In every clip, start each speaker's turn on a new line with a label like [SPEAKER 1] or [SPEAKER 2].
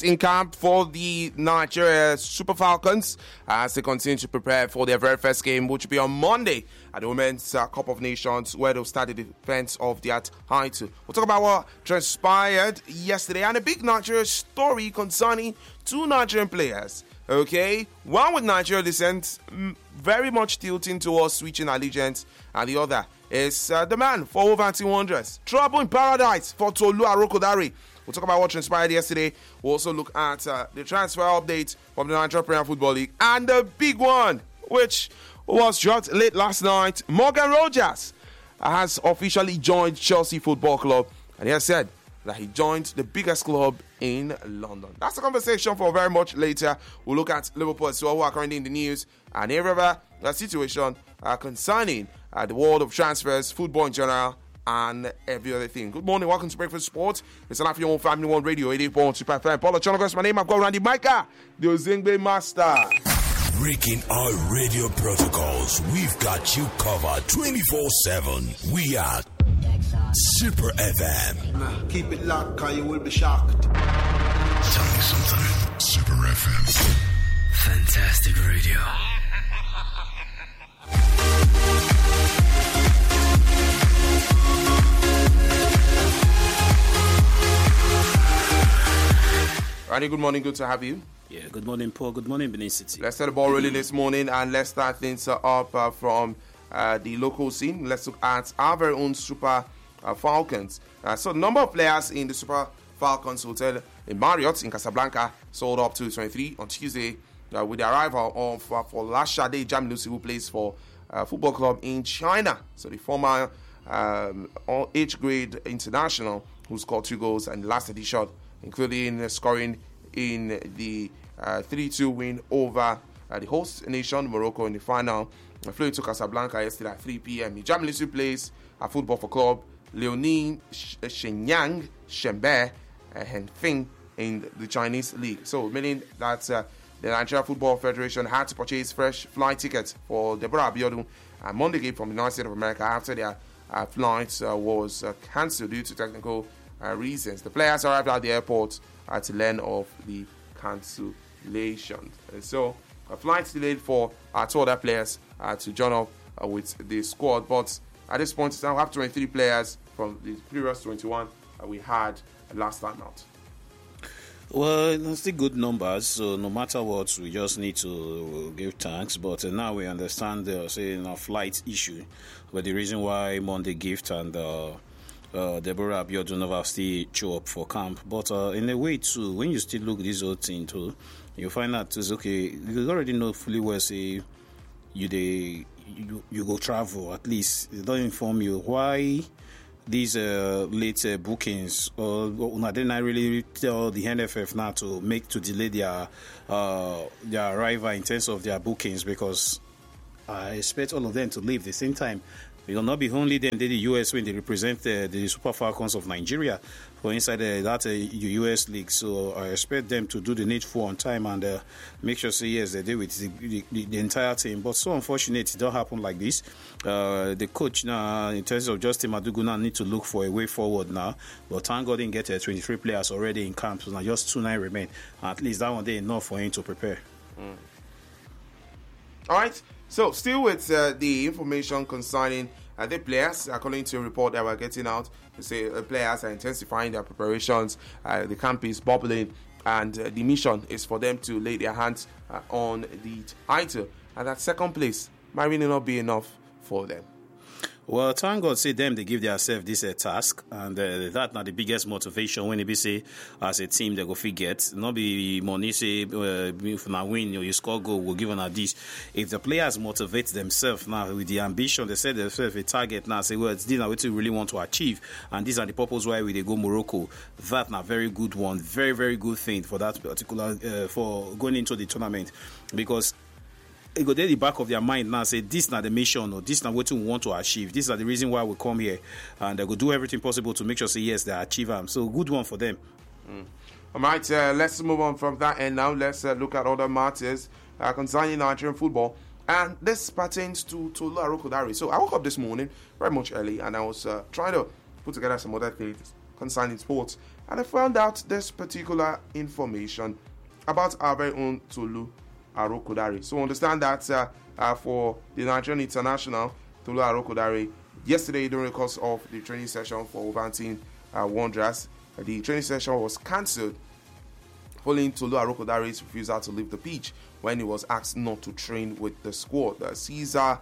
[SPEAKER 1] in camp for the Nigeria Super Falcons as they continue to prepare for their very first game, which will be on Monday at the Women's Cup of Nations, where they'll start the defense of their title. We'll talk about what transpired yesterday and a big Nigeria story concerning two Nigerian players. Okay, one with Nigeria descent, very much tilting towards switching allegiance, and the other is the man for over 200s. Trouble in paradise for Tolu Arokodare. We'll talk about what transpired yesterday. We'll also look at the transfer update from the Nigeria Premier Football League, and the big one, which was dropped late last night. Morgan Rogers has officially joined Chelsea Football Club, and he has said that he joined the biggest club in London. That's the conversation for very much later. We'll look at Liverpool as well, who are currently in the news, and the situation concerning the world of transfers, football in general, and every other thing. Good morning, welcome to Breakfast Sports. It's an African Family One Radio, 88.1 Super FM. Paulo Chonogos, my name, I've got Randy Micah, the Ozingbe Master.
[SPEAKER 2] Breaking our radio protocols, we've got you covered 24/7. We are Super FM.
[SPEAKER 3] Keep it locked, cause you will be shocked.
[SPEAKER 2] Tell me something. Super FM.
[SPEAKER 4] Fantastic radio.
[SPEAKER 1] Randy, good morning, good to have you.
[SPEAKER 5] Yeah, good morning, Paul. Good morning, Benin City.
[SPEAKER 1] Let's set the ball rolling this morning and let's start things up from the local scene. Let's look at our very own Super Falcons. So the number of players in the Super Falcons hotel in Marriott in Casablanca sold up to 23 on Tuesday with the arrival of Folashade Jamilusi, who plays for football club in China. So the former age grade international who scored 2 goals in the last edition, including scoring in the 3-2 win over the host nation, Morocco, in the final. Flew to Casablanca yesterday at 3 p.m. Jamilusi plays at football for club Liaoning Shenyang Shenbe Henfeng in the Chinese league. So, meaning that the Nigeria Football Federation had to purchase fresh flight tickets for Deborah Abiodun and Monday game from the United States of America after their flight was cancelled due to technical reasons. The players arrived at the airport to learn of the cancellation. So, a flight delayed for 2 other players to join up with the squad. But at this point, we have 23 players from the previous 21 we had last time out.
[SPEAKER 5] Well, that's still good numbers, so no matter what, we just need to give thanks. But now we understand the flight issue, but the reason why Monday Gift and Deborah Abiodun never still show up for camp. But in a way too, when you still look at this whole thing too, you find out it's okay. You already know fully well, say you go travel. At least they don't inform you why these late bookings, or they not really tell the NFF now to delay their arrival in terms of their bookings, because I expect all of them to leave the same time. It will not be only them, the US, when they represent the Super Falcons of Nigeria for inside that US league. So I expect them to do the needful on time and make sure, say yes, they do with the entire team. But so unfortunate, it don't happen like this. The coach now, in terms of Justin Madugu, now need to look for a way forward now. But thank God didn't get 23 players already in camp. So now just 2-9 remain. At least that one day enough for him to prepare.
[SPEAKER 1] All right. So, still with the information concerning the players, according to a report that we're getting out, they say players are intensifying their preparations, the camp is bubbling, and the mission is for them to lay their hands on the title. And that second place might really not be enough for them.
[SPEAKER 5] Well, thank God, say them, they give themselves this task, and that not the biggest motivation when they be say as a team they go forget. Not be money say if now win you score goal, we'll give on this. If the players motivate themselves now with the ambition, they set themselves a target now, say, well, these are what we really want to achieve, and these are the purpose why we they go Morocco. That not very good one, very, very good thing for that particular for going into the tournament, because it go there the back of their mind now, say this not the mission, or this not what we want to achieve. This is the reason why we come here, and they go do everything possible to make sure, say yes, they achieve them. So good one for them.
[SPEAKER 1] All right, let's move on from that end now. Let's look at other matters concerning Nigerian football, and this pertains to Tolu Arokodare. So I woke up this morning very much early, and I was trying to put together some other things concerning sports, and I found out this particular information about our very own Tolu Arokodare. So understand that for the Nigerian international, Tolu Arokodare, yesterday during the course of the training session for Wolverhampton Wanderers, the training session was cancelled following Tolu Arokodare's refusal to leave the pitch when he was asked not to train with the squad. Cesar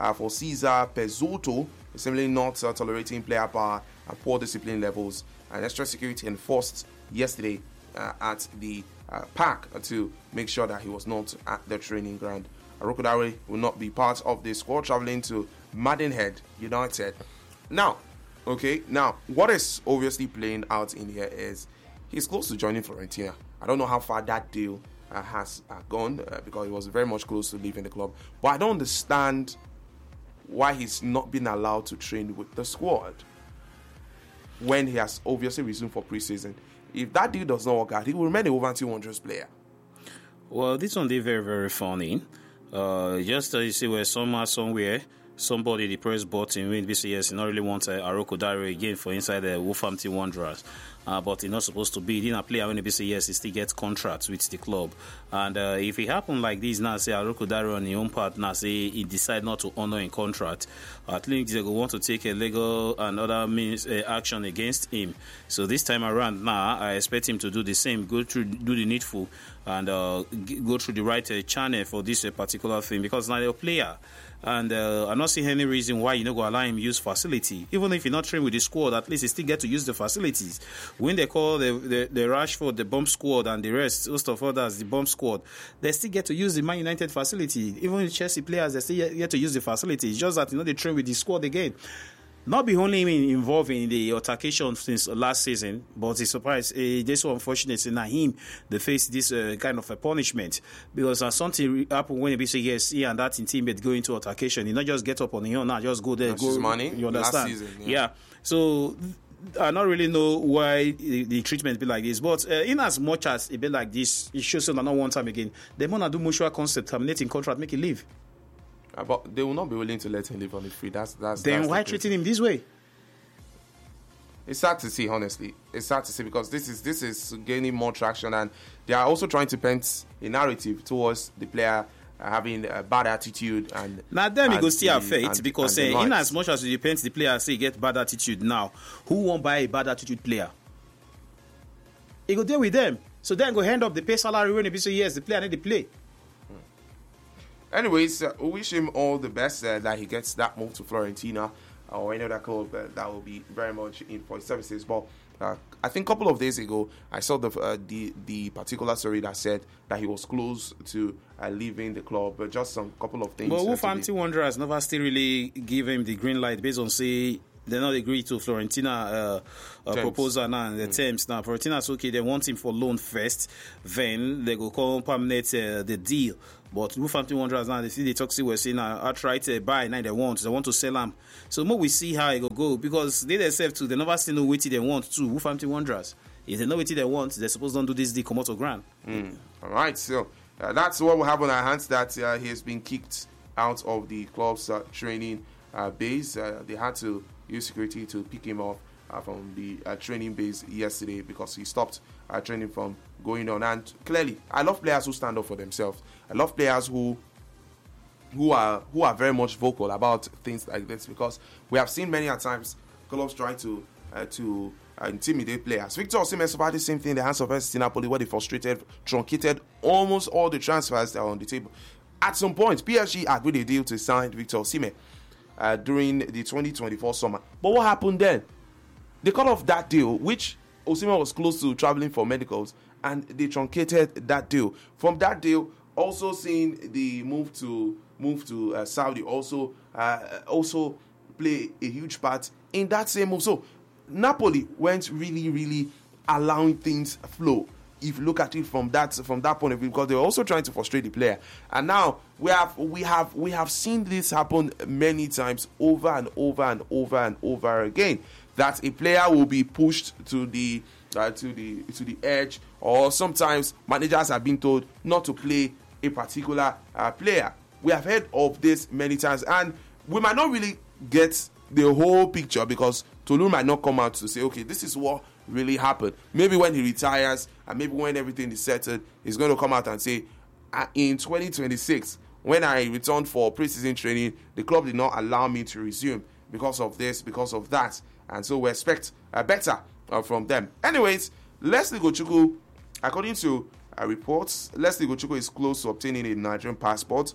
[SPEAKER 1] Pezotto is simply not tolerating player power and poor discipline levels, and extra security enforced yesterday at the park to make sure that he was not at the training ground. Arokodare will not be part of the squad, traveling to Maidenhead United. Now, what is obviously playing out in here is he's close to joining Fiorentina. I don't know how far that deal has gone because he was very much close to leaving the club. But I don't understand why he's not been allowed to train with the squad when he has obviously resumed for preseason. If that deal does not work out, he will remain a Wolverhampton Wanderers player.
[SPEAKER 5] Well, this one is very, very funny. Just you see where somewhere somebody the press button when BCS not really want Arokodare again for inside the Wolverhampton Wanderers. But he's not supposed to be. He didn't play when the BCS, he still gets contracts with the club. And if it happened like this now, say Arokodare on his own part now, say he decide not to honor in contract, at least they will want to take a legal and other means action against him. So this time around now, I expect him to do the same, do the needful, and go through the right channel for this particular thing, because now they're a player. And I'm not seeing any reason why you not go allow him use facility. Even if you're not trained with the squad, at least he still get to use the facilities. When they call the Rashford, the bomb squad, and the rest, most of others, the bomb squad, they still get to use the Man United facility. Even the Chelsea players, they still get to use the facility. It's just that they train with the squad again. Not be only involved in the altercation since last season, but it's surprised. Just so unfortunate in him they face this kind of a punishment, because something happened when he yes, he and that teammate go into altercation. He not just get up on the own, now just go there.
[SPEAKER 1] That's his money.
[SPEAKER 5] You understand?
[SPEAKER 1] Last season,
[SPEAKER 5] yeah. So I don't really know why the treatment be like this, but in as much as it be like this, it shows that not one time again, they want to do mutual consent, terminating contract, make it leave.
[SPEAKER 1] But they will not be willing to let him live on the free. Then
[SPEAKER 5] why treating him this way?
[SPEAKER 1] It's sad to see, honestly. It's sad to see, because this is gaining more traction, and they are also trying to paint a narrative towards the player having a bad attitude. And
[SPEAKER 5] now then we go still have faith, because in as much as you paint the player say get bad attitude now, who won't buy a bad attitude player? He go deal with them. So then go hand up the pay salary when he say yes, the player need to play.
[SPEAKER 1] Anyways, we wish him all the best that he gets that move to Fiorentina or any other club that will be very much in for his services. But I think a couple of days ago, I saw the particular story that said that he was close to leaving the club, but just some couple of things.
[SPEAKER 5] But Wolverhampton Wanderers never still really give him the green light based on say they not agree to Fiorentina proposal now and the terms. Now Fiorentina's okay, they want him for loan first, then they go call permanent the deal. But Wolverhampton Wanderers now, they see the talk, we're saying outright buy, now they want to sell them. So more we see how it go, because they themselves too, they never still know what they want to Wolverhampton Wanderers. If they know what they want, they're supposed to do this deal come out of ground.
[SPEAKER 1] All right, so that's what we have on our hands, that he has been kicked out of the club's training base. They had to use security to pick him up from the training base yesterday, because he stopped training from going on. And clearly, I love players who stand up for themselves. I love players who are very much vocal about things like this, because we have seen many times clubs try to intimidate players. Victor Osimhen suffered the same thing in the hands of SC Napoli, where they truncated almost all the transfers that are on the table. At some point, PSG agreed a deal to sign Victor Osimhen during the 2024 summer. But what happened then? They cut off that deal, which Osimhen was close to traveling for medicals, and they truncated that deal. From that deal, also seeing the move to Saudi also play a huge part in that same move. So Napoli went really allowing things flow, if you look at it from that point of view, because they were also trying to frustrate the player. And now we have seen this happen many times over and over again, that a player will be pushed to the edge, or sometimes managers have been told not to play a particular player. We have heard of this many times, and we might not really get the whole picture, because Tolu might not come out to say, okay, this is what really happen. Maybe when he retires and maybe when everything is settled, he's going to come out and say, in 2026, when I returned for preseason training, the club did not allow me to resume because of this, because of that. And so we expect better from them. Anyways, Leslie Gochukwu, according to reports, Leslie Gochukwu is close to obtaining a Nigerian passport.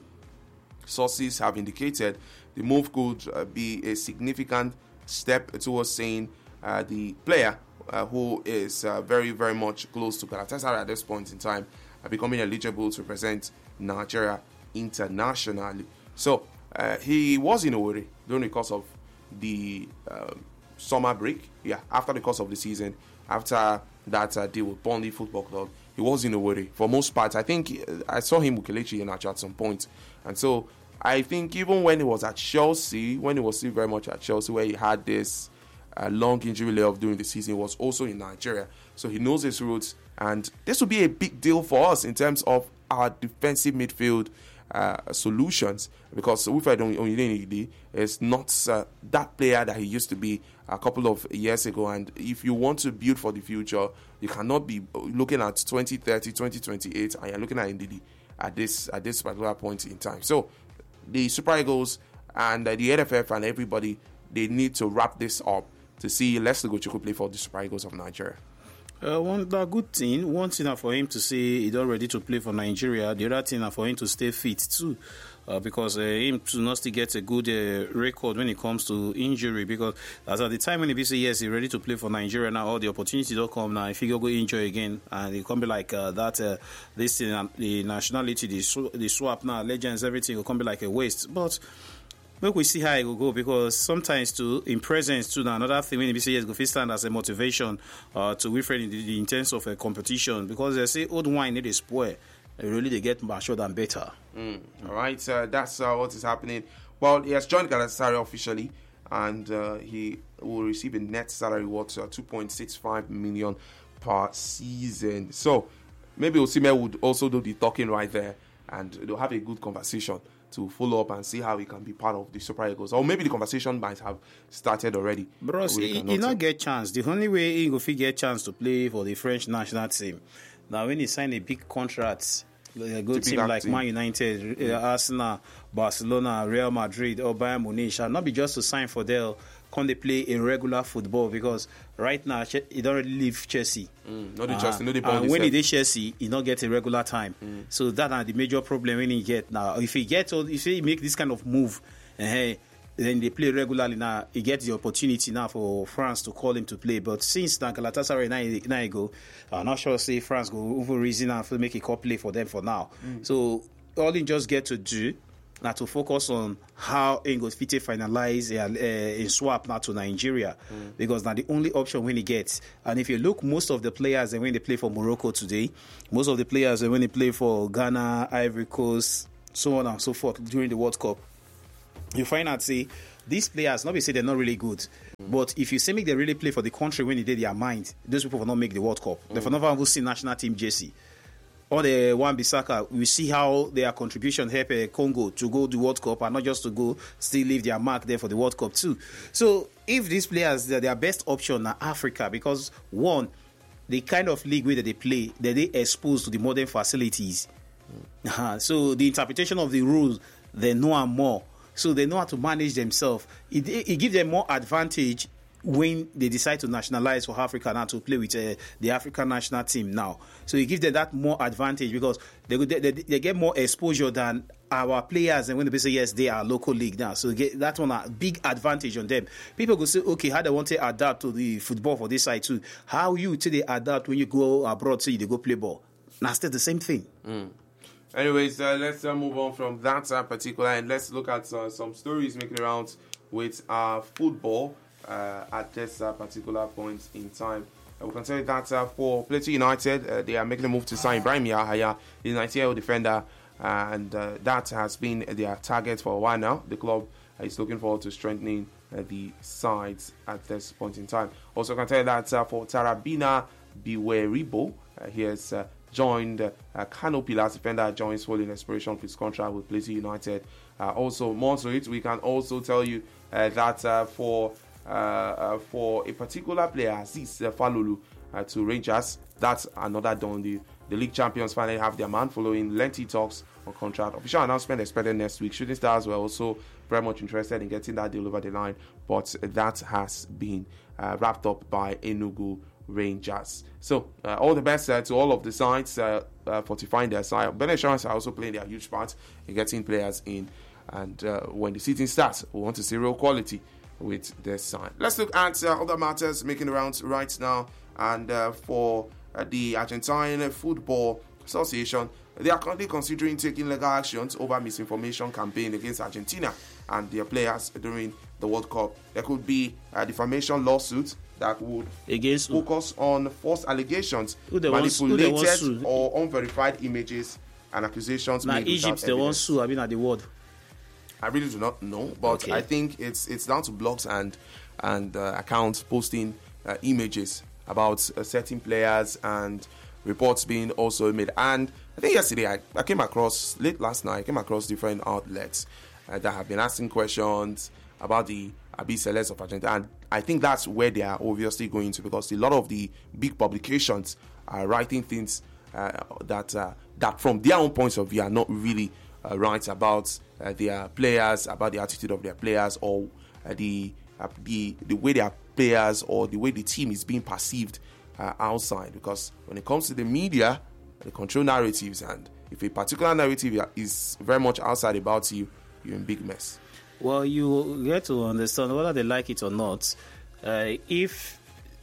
[SPEAKER 1] Sources have indicated the move could be a significant step towards saying the player who is very, very much close to Galatasaray at this point in time becoming eligible to represent Nigeria internationally. So he was in a worry during the course of the summer break. Yeah, after the course of the season, after that deal with Burnley Football Club, he was in a worry. For most parts, I think I saw him with Kelechi Iheanacho at some point. And so I think even when he was at Chelsea, when he was still very much at Chelsea, where he had this long injury layoff during the season, he was also in Nigeria. So he knows his roots. And this will be a big deal for us in terms of our defensive midfield solutions, because Wilfred Onyenedi is not that player that he used to be a couple of years ago. And if you want to build for the future, you cannot be looking at 2030, 2028, and you're looking at Ndidi at this particular point in time. So the Super Eagles and the NFF and everybody, they need to wrap this up to see Leslie Gochukwu play for the Super Eagles of Nigeria.
[SPEAKER 5] One good thing, one thing for him to say he's all ready to play for Nigeria. The other thing for him to stay fit too, because him to not still get a good record when it comes to injury. Because as at the time when he say yes, he's ready to play for Nigeria now, all the opportunities don't come now. If he go injure again, and it can be like that, this thing, the nationality, the swap now, legends, everything will come be like a waste. But make we see how it will go, because sometimes too in presence too now another thing when you say yes go fit stand as a motivation to Wilfred in the terms of a competition, because they say old wine need a spoil, really they get matured and better.
[SPEAKER 1] All right, that's what is happening. Well, he has joined Galatasaray officially, and he will receive a net salary worth 2.65 million per season. So maybe Osimhen would also do the talking right there, and they'll have a good conversation to follow up and see how he can be part of the Super Eagles. Or maybe the conversation might have started already.
[SPEAKER 5] Bros, he not get chance. The only way he go get chance to play for the French national team. Now, when he sign a big contract, a good team like Man United, Arsenal, Barcelona, Real Madrid, or Bayern Munich, shall not be just to sign for them. Can they play in regular football? Because right now he don't really leave Chelsea.
[SPEAKER 1] Not the Chelsea, not the
[SPEAKER 5] and when he did Chelsea, he don't get a regular time. So that are the major problem when he get now. If he make this kind of move, then they play regularly now. He gets the opportunity now for France to call him to play. But since Galatasaray now go, I'm not sure say France go over reason and make a call play for them for now. So all he just get to do now to focus on how Ingo fit finalize in swap now to Nigeria, because now the only option when he gets. And if you look, most of the players and when they play for Morocco today, most of the players and when they play for Ghana, Ivory Coast, so on and so forth during the World Cup, you find out say these players, not be say they're not really good, but if you say make they really play for the country when they did their mind, those people will not make the World Cup. They will never even see national team jersey. Or the Wan-Bissaka, we see how their contribution help Congo to go to the World Cup and not just to go still leave their mark there for the World Cup too. So if these players, their best option are Africa, because one, the kind of league where they play, they exposed to the modern facilities. So the interpretation of the rules, they know more. So they know how to manage themselves. It gives them more advantage when they decide to nationalize for Africa now to play with the African national team now. So it gives them that more advantage, because they get more exposure than our players, and when they say yes, they are local league now. So that one a big advantage on them. People go say, okay, how they want to adapt to the football for this side too? How you till they adapt when you go abroad, so you go play ball? Now still the same thing.
[SPEAKER 1] Anyways, let's move on from that particular, and let's look at some stories making around with football. At this particular point in time, we can tell you that for Plateau United, they are making a move to sign Ibrahim Yahaya, the 19-year-old defender, and that has been their target for a while now. The club is looking forward to strengthening the sides at this point in time. Also, can tell you that for Tarabina Biweribo, he has joined Kano Pillars defender, joins full in expiration of his contract with Plateau United. Also, more to it, we can also tell you that for for a particular player, Aziz Falulu, to Rangers. That's another done. The league champions finally have their man following lengthy talks on contract. Official announcement expected next week. Shooting Stars were also very much interested in getting that deal over the line, but that has been wrapped up by Enugu Rangers. So all the best to all of the sides fortifying their side. Ben Insurance are also playing their huge part in getting players in, and when the season starts, we want to see real quality with their side. Let's look at other matters making the rounds right now, and for the Argentine Football Association, they are currently considering taking legal actions over misinformation campaign against Argentina and their players during the World Cup. There could be a defamation lawsuit that would focus on false allegations, manipulated or unverified images and accusations.
[SPEAKER 5] Now, Egypt, they want sue. I mean, at the world.
[SPEAKER 1] I really do not know, but okay. I think it's down to blogs and accounts posting images about certain players and reports being also made. And I think yesterday I came across, late last night, I came across different outlets that have been asking questions about the Abi Celeste of Argentina. And I think that's where they are obviously going to, because a lot of the big publications are writing things that from their own points of view are not really right about their players, about the attitude of their players, or the way their players or the way the team is being perceived outside. Because when it comes to the media, they control narratives, and if a particular narrative is very much outside about you, you're in big mess.
[SPEAKER 5] Well, you get to understand whether they like it or not. If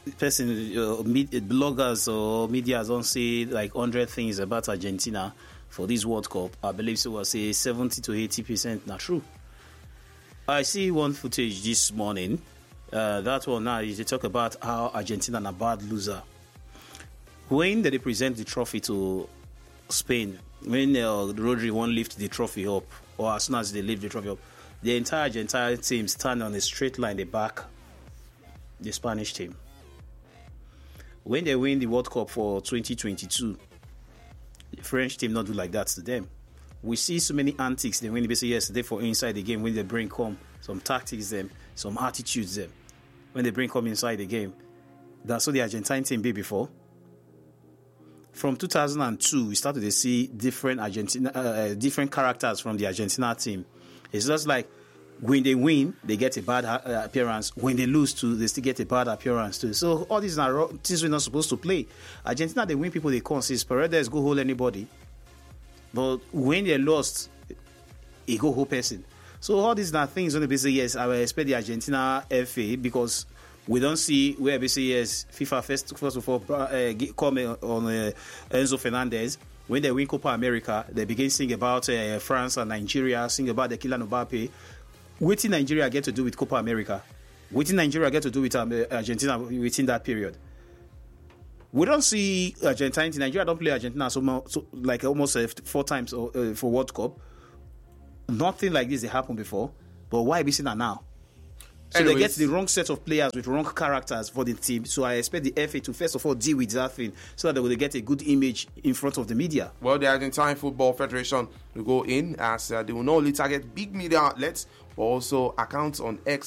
[SPEAKER 5] bloggers or media don't say like 100 things about Argentina for this World Cup, I believe so will say 70 to 80% not true. I see one footage this morning. That one now is they talk about how Argentina are a bad loser. When they present the trophy to Spain, when Rodri won't lift the trophy up, or as soon as they lift the trophy up, the entire Argentine team stand on a straight line, they back the Spanish team. When they win the World Cup for 2022, the French team not do like that to them. We see so many antics. They win basically yesterday for inside the game when they bring come some tactics them, some attitudes them. When they bring come inside the game, that's what the Argentine team be before. From 2002, we started to see different characters from the Argentina team. It's just like when they win, they get a bad appearance. When they lose too, they still get a bad appearance too. So all these are things we're not supposed to play. Argentina, they win people they can't see. Paredes go hold anybody. But when they lost, he go hold person. So all these are things on the basis, yes, I will expect the Argentina FA, because we don't see where basically, yes, FIFA first of all come on Enzo Fernandez. When they win Copa America, they begin sing about France and Nigeria, sing about the Kylian Mbappe. What did Nigeria get to do with Copa America? What did Nigeria get to do with Argentina within that period? We don't see Argentina. Nigeria don't play Argentina so like almost 4 times for World Cup. Nothing like this happened before. But why be seeing that now? So anyways, they get the wrong set of players with wrong characters for the team. So I expect the FA to first of all deal with that thing so that they will get a good image in front of the media.
[SPEAKER 1] Well, the Argentine Football Federation will go in as they will not only target big media outlets, but also accounts on X